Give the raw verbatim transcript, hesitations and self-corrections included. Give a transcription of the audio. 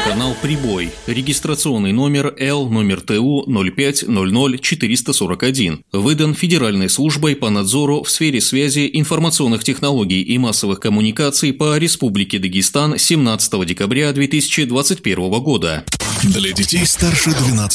Канал «Прибой». Регистрационный номер Л номер Т У ноль пять ноль ноль четыреста сорок один. Выдан Федеральной службой по надзору в сфере связи, информационных технологий и массовых коммуникаций по Республике Дагестан семнадцатого декабря две тысячи двадцать первого года. Для детей старше двенадцати